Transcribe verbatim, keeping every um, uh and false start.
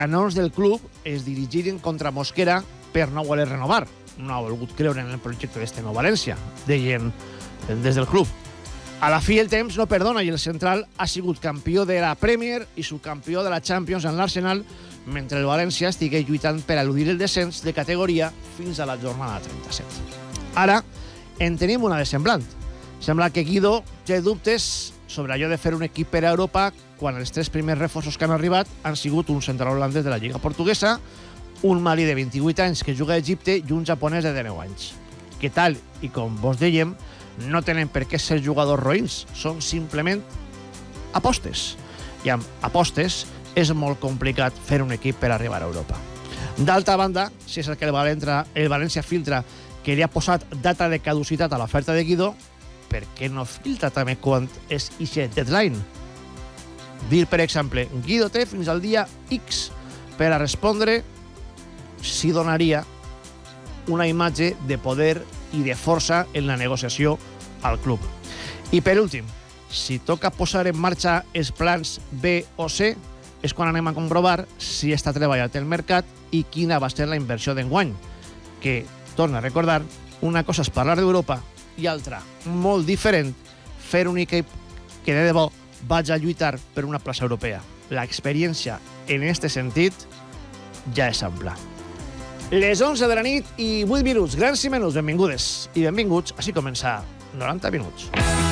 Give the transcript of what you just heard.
anons del club es dirigiren contra Mosquera per no voler renovar. No ha volgut creure en el projecte d'este Nou València, deien des del club. A la fi el temps no perdona i el central ha sigut campió de la Premier i subcampió de la Champions en l'Arsenal, mentre el València estigui lluitant per eludir el descens de categoria fins a la jornada trenta-set. Ara en tenim una de semblant. Sembla que Guido té dubtes sobre allò de fer un equip per a Europa quan els tres primers reforços que han arribat han sigut un central holandès de la Lliga Portuguesa, un malí de vint-i-vuit anys que juga a Egipte i un japonès de dinou anys, que tal i com vos dèiem, no tenen per què ser jugadors roïns, són simplement apostes. I amb apostes és molt complicat fer un equip per arribar a Europa. D'altra banda, si és el que el València, el València filtra que li ha posat data de caducitat a l'oferta de Guido, per què no filtra també quan és aquest deadline? Dir, per exemple, Guido té fins al dia X per a respondre si donaria una imatge de poder i de força en la negociació al club. I per últim, si toca posar en marxa els plans B o C, és quan anem a comprovar si està treballat el mercat i quina va ser la inversió d'enguany, que, torna a recordar, una cosa és parlar d'Europa i altra, molt diferent, fer un equip que de debò vaig a lluitar per una plaça europea. L'experiència en este sentit ja és ampla. Les onze de la nit i vuit minuts. Grans i menús, benvingudes i benvinguts. Així comença noranta minuts.